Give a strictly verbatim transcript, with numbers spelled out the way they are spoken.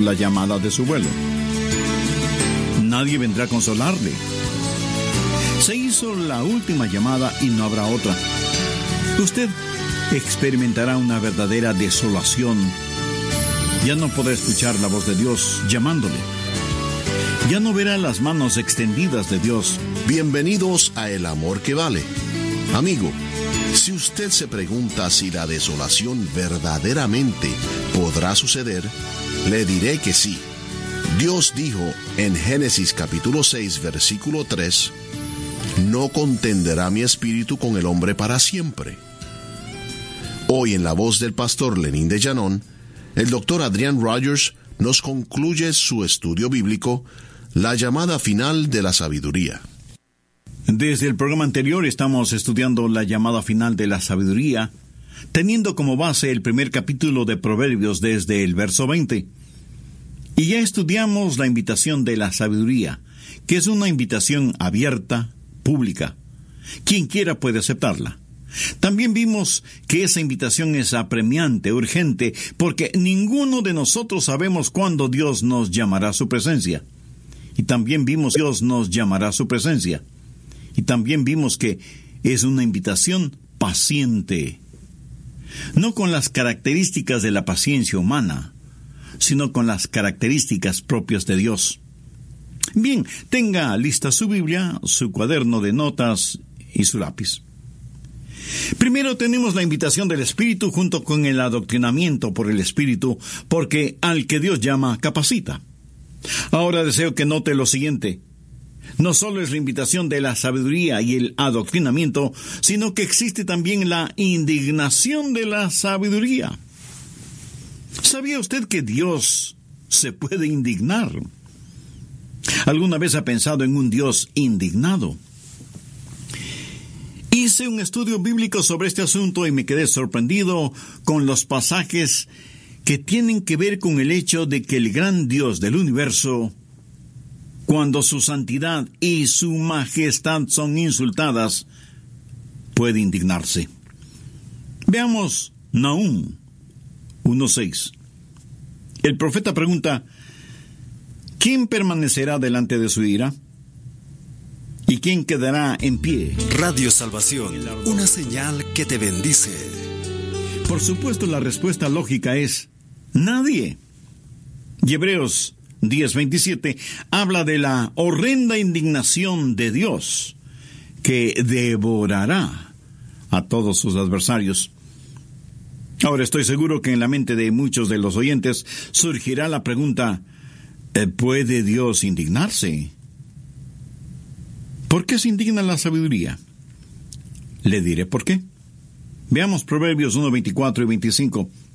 la llamada de su vuelo. Nadie vendrá a consolarle. Se hizo la última llamada y no habrá otra. Usted experimentará una verdadera desolación. Ya no podrá escuchar la voz de Dios llamándole. Ya no verá las manos extendidas de Dios. Bienvenidos a El Amor que Vale. Amigo, si usted se pregunta si la desolación verdaderamente podrá suceder, le diré que sí. Dios dijo en Génesis capítulo seis, versículo tres, «No contenderá mi espíritu con el hombre para siempre». Hoy, en la voz del pastor Lenín de Llanón, el doctor Adrian Rogers nos concluye su estudio bíblico, La llamada final de la sabiduría. Desde el programa anterior estamos estudiando la llamada final de la sabiduría, teniendo como base el primer capítulo de Proverbios desde el verso veinte. Y ya estudiamos la invitación de la sabiduría, que es una invitación abierta, pública. Quien quiera puede aceptarla. También vimos que esa invitación es apremiante, urgente, porque ninguno de nosotros sabemos cuándo Dios nos llamará a su presencia. Y también vimos que Dios nos llamará a su presencia. Y también vimos que es una invitación paciente. No con las características de la paciencia humana, sino con las características propias de Dios. Bien, tenga lista su Biblia, su cuaderno de notas y su lápiz. Primero tenemos la invitación del Espíritu junto con el adoctrinamiento por el Espíritu, porque al que Dios llama, capacita. Ahora deseo que note lo siguiente. No solo es la invitación de la sabiduría y el adoctrinamiento, sino que existe también la indignación de la sabiduría. ¿Sabía usted que Dios se puede indignar? ¿Alguna vez ha pensado en un Dios indignado? Hice un estudio bíblico sobre este asunto y me quedé sorprendido con los pasajes que tienen que ver con el hecho de que el gran Dios del universo, cuando su santidad y su majestad son insultadas, puede indignarse. Veamos Nahum uno seis. El profeta pregunta, ¿quién permanecerá delante de su ira? ¿Y quién quedará en pie? Radio Salvación, una señal que te bendice. Por supuesto, la respuesta lógica es nadie. Y Hebreos diez veintisiete habla de la horrenda indignación de Dios que devorará a todos sus adversarios. Ahora estoy seguro que en la mente de muchos de los oyentes surgirá la pregunta, ¿puede Dios indignarse? ¿Por qué se indigna la sabiduría? Le diré por qué. Veamos Proverbios uno veinticuatro y veinticinco.